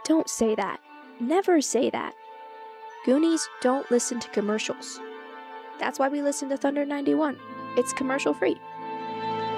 Don't say that. Never say that. Goonies don't listen to commercials. That's why we listen to Thunder 91. It's commercial free.